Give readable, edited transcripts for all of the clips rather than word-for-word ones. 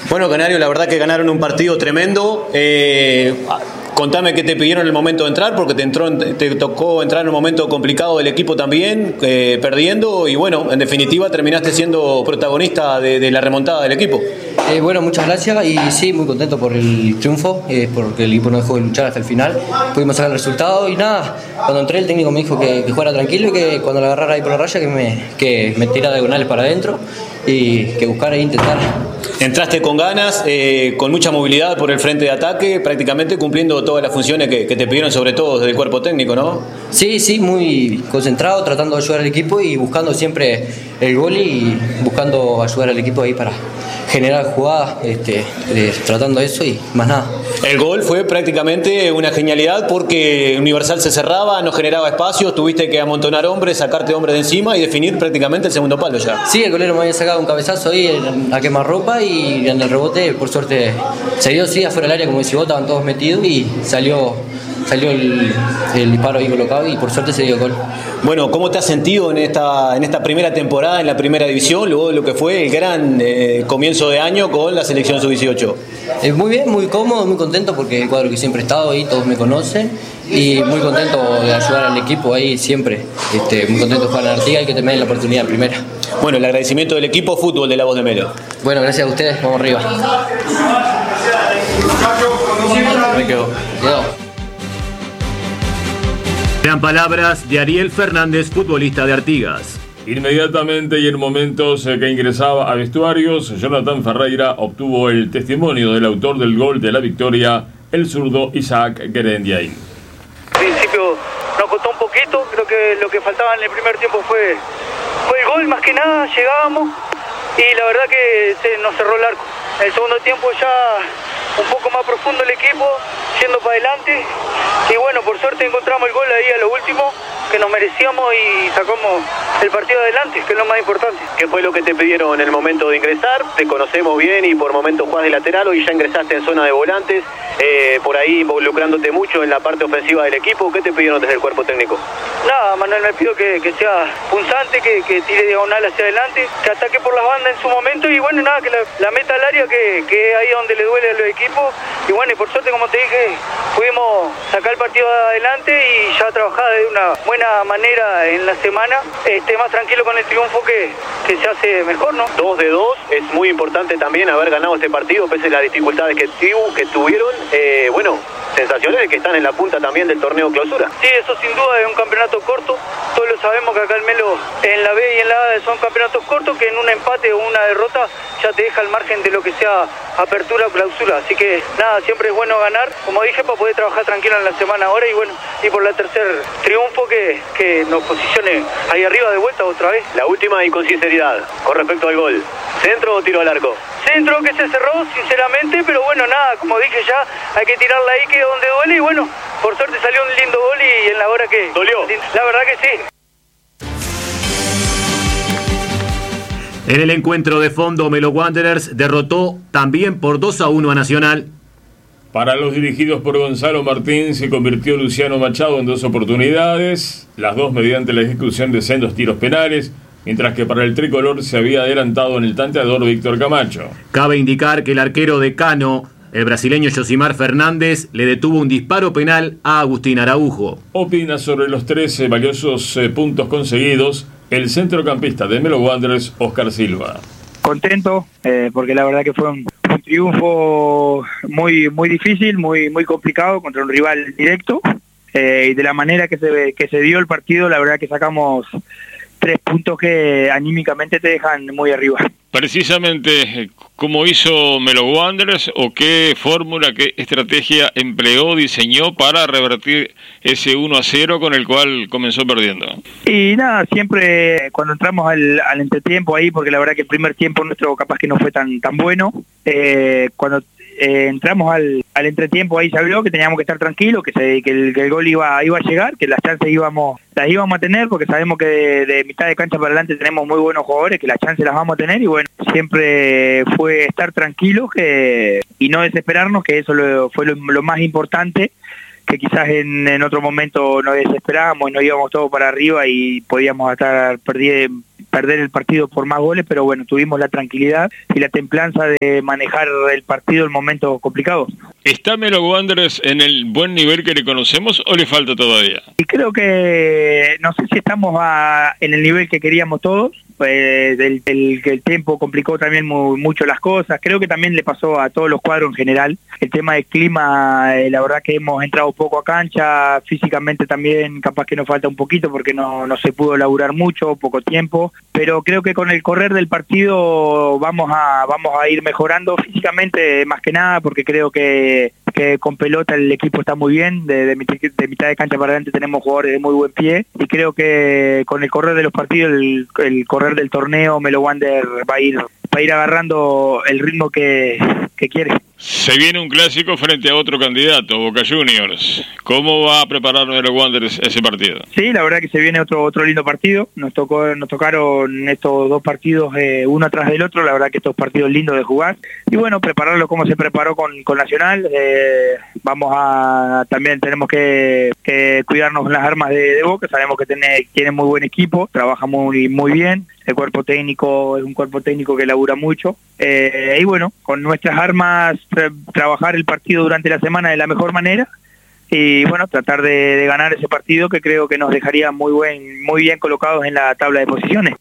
Bueno, Canario, la verdad que ganaron un partido tremendo. Contame qué te pidieron en el momento de entrar, porque te tocó entrar en un momento complicado del equipo también, perdiendo, y bueno, en definitiva terminaste siendo protagonista de la remontada del equipo. Bueno, muchas gracias y sí, muy contento por el triunfo, porque el equipo no dejó de luchar hasta el final. Pudimos sacar el resultado y nada, cuando entré el técnico me dijo que jugara tranquilo y que cuando la agarrara ahí por la raya que me tirara diagonales para adentro y que buscara e intentara. Entraste con ganas, con mucha movilidad por el frente de ataque, prácticamente cumpliendo todas las funciones que te pidieron, sobre todo desde el cuerpo técnico, ¿no? Sí, muy concentrado, tratando de ayudar al equipo y buscando siempre el gol y buscando ayudar al equipo ahí para generar jugadas, tratando eso y más nada. El gol fue prácticamente una genialidad porque Universal se cerraba, no generaba espacios, tuviste que amontonar hombres, sacarte hombres de encima y definir prácticamente el segundo palo ya. Sí, el golero me había sacado un cabezazo ahí a quemarropa y en el rebote, por suerte, se dio sí afuera del área, como decís vos, estaban todos metidos y salió el disparo ahí colocado y por suerte se dio el gol. Bueno, ¿cómo te has sentido en esta primera temporada, en la primera división, luego de lo que fue el gran comienzo de año con la selección sub-18? Muy bien, muy cómodo, muy contento porque el cuadro que siempre he estado ahí, todos me conocen y muy contento de ayudar al equipo ahí siempre. Muy contento de jugar en Artigas y que te me den la oportunidad primera. Bueno, el agradecimiento del equipo fútbol de La Voz de Melo. Bueno, gracias a ustedes, vamos arriba. Me quedo. Eran palabras de Ariel Fernández, futbolista de Artigas. Inmediatamente y en momentos que ingresaba a vestuarios, Jonathan Ferreira obtuvo el testimonio del autor del gol de la victoria, el zurdo Isaac Gerendiain. Al principio nos costó un poquito, creo que lo que faltaba en el primer tiempo fue el gol, más que nada llegábamos y la verdad que nos cerró el arco. En el segundo tiempo ya un poco más profundo el equipo, yendo para adelante y bueno, por suerte encontramos el gol ahí a lo último que nos merecíamos y sacamos el partido adelante, que es lo más importante. ¿Qué fue lo que te pidieron en el momento de ingresar? Te conocemos bien y por momentos jugás de lateral, hoy ya ingresaste en zona de volantes, por ahí involucrándote mucho en la parte ofensiva del equipo. ¿Qué te pidieron desde el cuerpo técnico? Nada, Manuel me pidió que sea punzante, que tire diagonal hacia adelante, que ataque por las bandas en su momento y bueno, nada, que la meta al área, que es ahí donde le duele a los equipos y bueno, y por suerte, como te dije, pudimos sacar el partido adelante y ya trabajar de una buena manera en la semana, más tranquilo con el triunfo que se hace mejor, ¿no? 2 de 2, es muy importante también haber ganado este partido pese a las dificultades que tuvieron, bueno, sensaciones de que están en la punta también del torneo clausura. Sí, eso sin duda es un campeonato corto, todos lo sabemos que acá el Melo en la B y en la A son campeonatos cortos que en un empate o una derrota ya te deja al margen de lo que sea apertura o clausura, así que nada, siempre es bueno ganar, como dije, para poder trabajar tranquilo en la semana ahora y bueno, y por la tercer triunfo que nos posicione ahí arriba de vuelta otra vez. La última y con sinceridad, con respecto al gol, ¿centro o tiro al arco? Centro que se cerró, sinceramente, pero bueno, nada, como dije ya, hay que tirarla ahí que es donde duele y bueno, por suerte salió un lindo gol y en la hora que... ¿Dolió? La verdad que sí. En el encuentro de fondo, Melo Wanderers derrotó también por 2-1 a Nacional. Para los dirigidos por Gonzalo Martín se convirtió Luciano Machado en 2 oportunidades, las 2 mediante la ejecución de sendos tiros penales, mientras que para el tricolor se había adelantado en el tanteador Víctor Camacho. Cabe indicar que el arquero de Cano, el brasileño Josimar Fernández, le detuvo un disparo penal a Agustín Araujo. Opina sobre los 13 valiosos puntos conseguidos el centrocampista de Melo Wanderers, Oscar Silva. Contento, porque la verdad que fue un triunfo muy difícil, muy complicado contra un rival directo, y de la manera que se dio el partido, la verdad que sacamos 3 puntos que anímicamente te dejan muy arriba. Precisamente, ¿cómo hizo Melo Wanderers o qué fórmula, qué estrategia empleó, diseñó para revertir ese 1-0 con el cual comenzó perdiendo? Y nada, siempre cuando entramos al entretiempo ahí, porque la verdad que el primer tiempo nuestro capaz que no fue tan bueno, cuando entramos al entretiempo ahí se habló que teníamos que estar tranquilos, que el gol iba a llegar, que las chances las íbamos a tener, porque sabemos que de mitad de cancha para adelante tenemos muy buenos jugadores, que las chances las vamos a tener, y bueno, siempre fue estar tranquilos y no desesperarnos, que eso fue lo más importante, que quizás en otro momento nos desesperábamos y nos íbamos todos para arriba y podíamos estar perder el partido por más goles, pero bueno, tuvimos la tranquilidad y la templanza de manejar el partido en momentos complicados. ¿Está Melo Wanderers en el buen nivel que le conocemos o le falta todavía? Y creo que, no sé si estamos en el nivel que queríamos todos, el tiempo complicó también mucho las cosas, creo que también le pasó a todos los cuadros en general, el tema del clima, la verdad que hemos entrado poco a cancha, físicamente también capaz que nos falta un poquito porque no se pudo laburar mucho, poco tiempo, pero creo que con el correr del partido vamos a ir mejorando físicamente más que nada, porque creo que con pelota el equipo está muy bien, de mitad de cancha para adelante tenemos jugadores de muy buen pie, y creo que con el correr de los partidos, el correr del torneo, Melo Wander va a ir agarrando el ritmo que quiere. Se viene un clásico frente a otro candidato, Boca Juniors. ¿Cómo va a preparar Melo Wanderers ese partido? Sí, la verdad que se viene otro lindo partido. Nos tocaron estos dos partidos uno atrás del otro. La verdad que estos partidos lindos de jugar. Y bueno, prepararlo como se preparó con Nacional. También tenemos que cuidarnos las armas de Boca. Sabemos que tiene muy buen equipo, trabaja muy bien. El cuerpo técnico es un cuerpo técnico que labura mucho. Y bueno, con nuestras armas trabajar el partido durante la semana de la mejor manera y bueno, tratar de ganar ese partido que creo que nos dejaría muy bien colocados en la tabla de posiciones.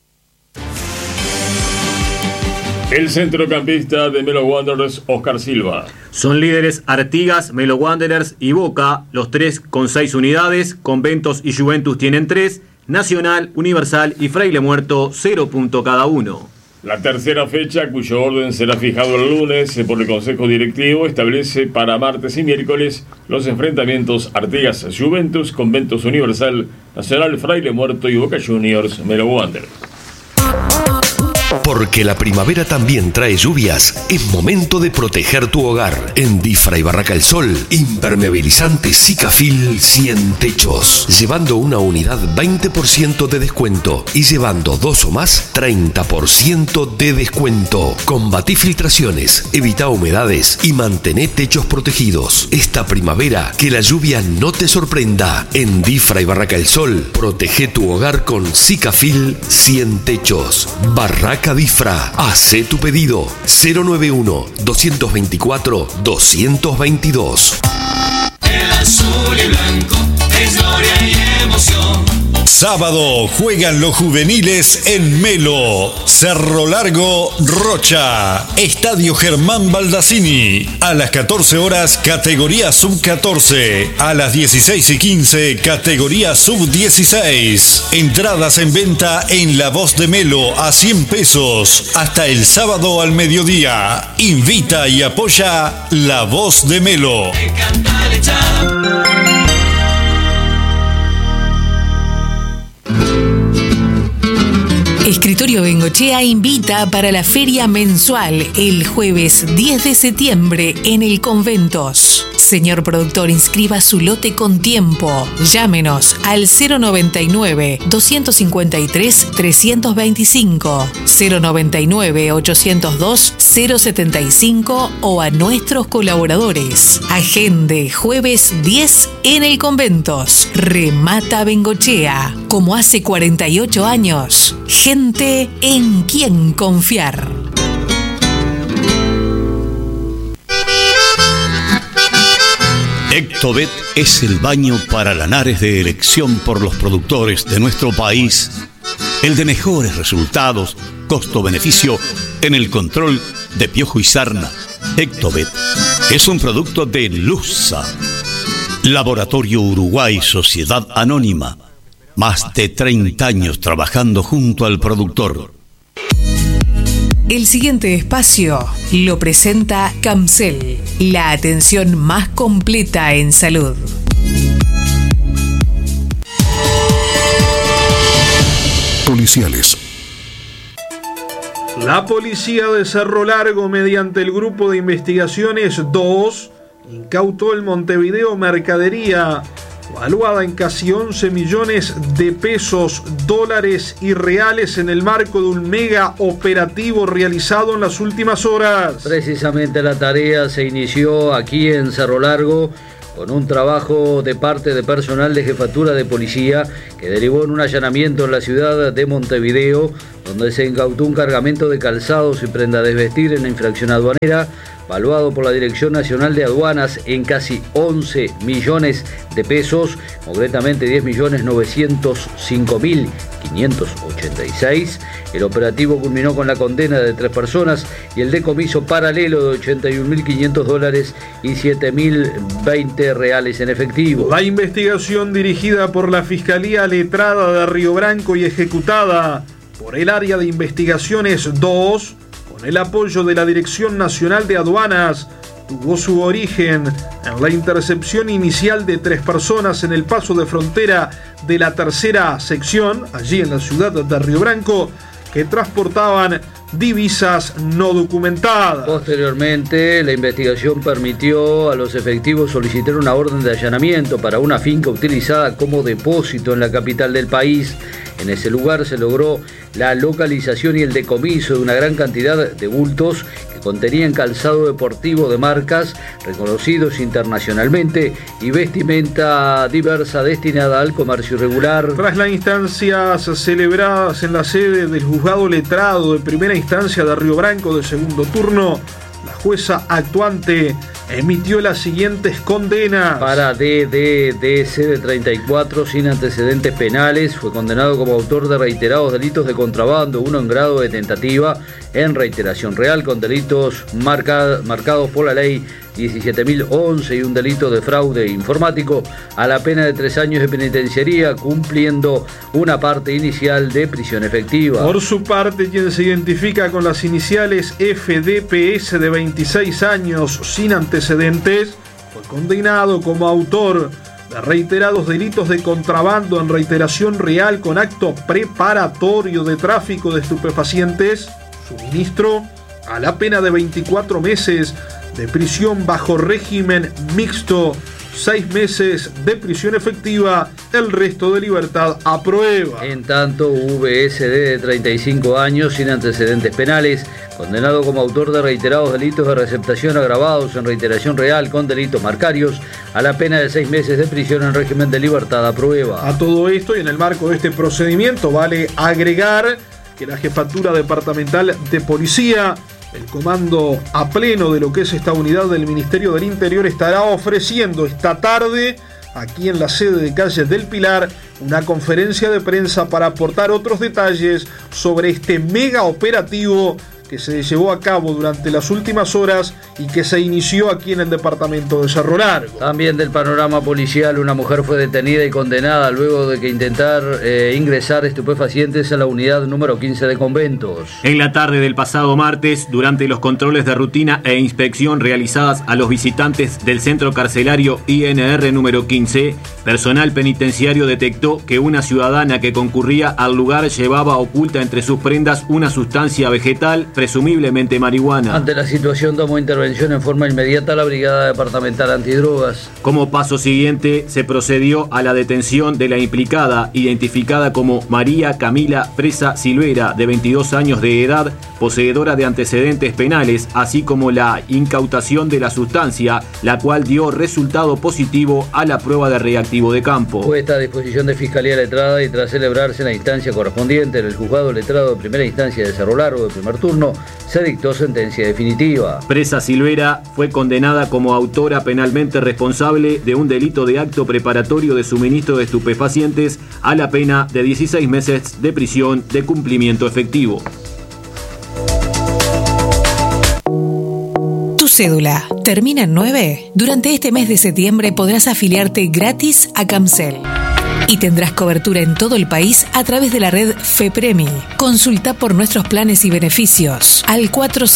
El centrocampista de Melo Wanderers, Oscar Silva. Son líderes Artigas, Melo Wanderers y Boca, los tres con 6 unidades, Conventos y Juventus tienen 3, Nacional, Universal y Fraile Muerto 0 puntos cada uno. La tercera fecha, cuyo orden será fijado el lunes por el Consejo Directivo, establece para martes y miércoles los enfrentamientos Artigas-Juventus, Conventos Universal, Nacional, Fraile Muerto y Boca Juniors, Melo Wanderers. Porque la primavera también trae lluvias, es momento de proteger tu hogar. En Difra y Barraca El Sol, impermeabilizante Sikafil 100 techos. Llevando una unidad 20% de descuento y llevando 2 o más 30% de descuento. Combatí filtraciones, evita humedades y mantén techos protegidos. Esta primavera que la lluvia no te sorprenda. En Difra y Barraca El Sol, protege tu hogar con Sikafil 100 techos. Barraca Difra, hace tu pedido 091-224-222. El azul y blanco es gloria y emoción. Sábado juegan los juveniles en Melo, Cerro Largo, Rocha, Estadio Germán Baldassini. A las 14 horas, categoría sub-14. A las 16:15, categoría sub-16. Entradas en venta en La Voz de Melo a 100 pesos hasta el sábado al mediodía. Invita y apoya La Voz de Melo. Escritorio Bengochea invita para la feria mensual el jueves 10 de septiembre en el Conventos. Señor productor, inscriba su lote con tiempo. Llámenos al 099-253-325, 099-802-075 o a nuestros colaboradores. Agende jueves 10 en el Conventos. Remata Bengochea, como hace 48 años. Gente en quien confiar. Ectobet es el baño para lanares de elección por los productores de nuestro país. El de mejores resultados, costo-beneficio en el control de piojo y sarna. Ectobet es un producto de Luxa. Laboratorio Uruguay Sociedad Anónima. Más de 30 años trabajando junto al productor. El siguiente espacio lo presenta Camcel, la atención más completa en salud. Policiales. La policía de Cerro Largo, mediante el grupo de investigaciones 2, incautó en Montevideo mercadería valuada en casi 11 millones de pesos, dólares y reales en el marco de un mega operativo realizado en las últimas horas. Precisamente la tarea se inició aquí en Cerro Largo con un trabajo de parte de personal de jefatura de policía que derivó en un allanamiento en la ciudad de Montevideo, donde se incautó un cargamento de calzados y prenda de vestir en la infracción aduanera, valuado por la Dirección Nacional de Aduanas en casi 11 millones de pesos, concretamente 10.905.586. El operativo culminó con la condena de 3 personas y el decomiso paralelo de $81.500 y 7.020 reales en efectivo. La investigación dirigida por la Fiscalía Letrada de Río Branco y ejecutada por el Área de Investigaciones 2, con el apoyo de la Dirección Nacional de Aduanas, tuvo su origen en la intercepción inicial de 3 personas en el paso de frontera de la tercera sección, allí en la ciudad de Río Branco, que transportaban divisas no documentadas. Posteriormente, la investigación permitió a los efectivos solicitar una orden de allanamiento para una finca utilizada como depósito en la capital del país. En ese lugar se logró la localización y el decomiso de una gran cantidad de bultos que contenían calzado deportivo de marcas reconocidos internacionalmente y vestimenta diversa destinada al comercio irregular. Tras las instancias celebradas en la sede del juzgado letrado de primera instancia de Río Branco de segundo turno, la jueza actuante emitió las siguientes condenas. Para DDDC de 34 sin antecedentes penales, fue condenado como autor de reiterados delitos de contrabando, uno en grado de tentativa en reiteración real con delitos marcados por la ley 17.011 y un delito de fraude informático, a la pena de 3 años de penitenciaría, cumpliendo una parte inicial de prisión efectiva. Por su parte, quien se identifica con las iniciales FDPS de 26 años sin antecedentes, fue condenado como autor de reiterados delitos de contrabando en reiteración real con acto preparatorio de tráfico de estupefacientes, suministro, a la pena de 24 meses de prisión bajo régimen mixto, 6 meses de prisión efectiva, el resto de libertad a prueba. En tanto, VSD de 35 años sin antecedentes penales, condenado como autor de reiterados delitos de receptación agravados en reiteración real con delitos marcarios, a la pena de 6 meses de prisión en régimen de libertad a prueba. A todo esto y en el marco de este procedimiento vale agregar que la Jefatura Departamental de Policía, el comando a pleno de lo que es esta unidad del Ministerio del Interior, estará ofreciendo esta tarde, aquí en la sede de Calle del Pilar, una conferencia de prensa para aportar otros detalles sobre este mega operativo que se llevó a cabo durante las últimas horas y que se inició aquí en el departamento de Cerro Largo. También del panorama policial, una mujer fue detenida y condenada luego de que intentar ingresar estupefacientes a la unidad número 15 de Conventos. En la tarde del pasado martes, durante los controles de rutina e inspección realizadas a los visitantes del centro carcelario INR número 15, personal penitenciario detectó que una ciudadana que concurría al lugar llevaba oculta entre sus prendas una sustancia vegetal, presumiblemente marihuana. Ante la situación tomó intervención en forma inmediata la Brigada Departamental Antidrogas. Como paso siguiente, se procedió a la detención de la implicada, identificada como María Camila Presa Silvera, de 22 años de edad, poseedora de antecedentes penales, así como la incautación de la sustancia, la cual dio resultado positivo a la prueba de reactivo de campo. Puesta a disposición de Fiscalía Letrada y tras celebrarse la instancia correspondiente en el Juzgado Letrado de Primera Instancia de Cerro Largo de primer turno, se dictó sentencia definitiva. Presa Silvera fue condenada como autora penalmente responsable de un delito de acto preparatorio de suministro de estupefacientes, a la pena de 16 meses de prisión de cumplimiento efectivo. ¿Tu cédula termina en 9? Durante este mes de septiembre podrás afiliarte gratis a Camcel y tendrás cobertura en todo el país a través de la red FEPREMI. Consulta por nuestros planes y beneficios al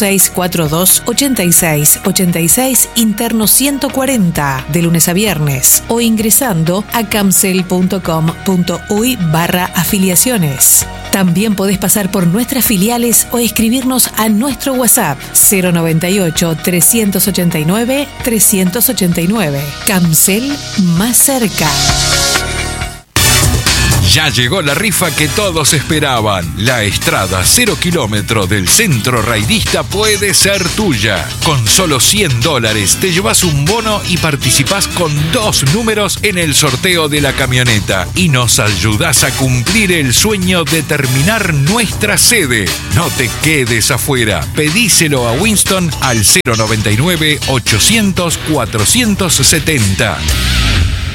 4642-8686 interno 140 de lunes a viernes o ingresando a camcel.com.uy/afiliaciones. También podés pasar por nuestras filiales o escribirnos a nuestro WhatsApp 098-389-389. Camcel más cerca. Ya llegó la rifa que todos esperaban. La Estrada 0 kilómetro del Centro Raidista puede ser tuya. Con solo $100 te llevas un bono y participás con 2 números en el sorteo de la camioneta. Y nos ayudás a cumplir el sueño de terminar nuestra sede. No te quedes afuera. Pedíselo a Winston al 099 800 470.